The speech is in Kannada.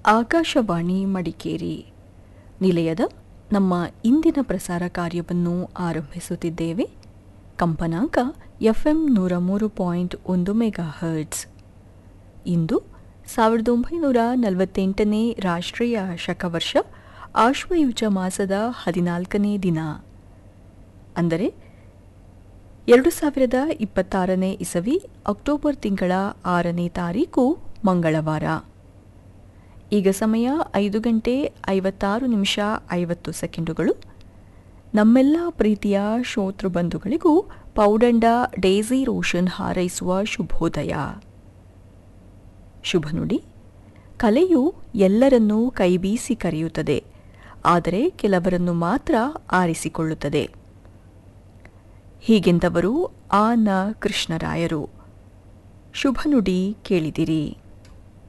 ಆಕಾಶವಾಣಿ ಮಡಿಕೇರಿ ನಿಲಯದ ನಮ್ಮ ಇಂದಿನ ಪ್ರಸಾರ ಕಾರ್ಯವನ್ನು ಆರಂಭಿಸುತ್ತಿದ್ದೇವೆ. ಕಂಪನಾಂಕ FM 103.1 ಮೆಗಾಹರ್ಟ್ಸ್. ಇಂದು 1948ನೇ ರಾಷ್ಟ್ರೀಯ ಶಕವರ್ಷ ಆಶ್ವಯುಜ ಮಾಸದ 14ನೇ ದಿನ, ಅಂದರೆ 2026ನೇ ಇಸವಿ ಅಕ್ಟೋಬರ್ ತಿಂಗಳ 6ನೇ ತಾರೀಕು ಮಂಗಳವಾರ. ಈಗ ಸಮಯ 5:56:50 ನಮ್ಮೆಲ್ಲ ಪ್ರೀತಿಯ ಶ್ರೋತೃ ಬಂಧುಗಳಿಗೂ ಪೌಡಂಡ ಡೇಸಿ ರೋಷನ್ ಹಾರೈಸುವ ಶುಭೋದಯ. ಶುಭ ನುಡಿ: ಕಲೆಯು ಎಲ್ಲರನ್ನೂ ಕೈಬೀಸಿ ಕರೆಯುತ್ತದೆ, ಆದರೆ ಕೆಲವರನ್ನು ಮಾತ್ರ ಆರಿಸಿಕೊಳ್ಳುತ್ತದೆ. ಹೀಗೆಂದವರು ಆ ನ ಕೃಷ್ಣರಾಯರು. ಶುಭ ನುಡಿ ಕೇಳಿದಿರಿ.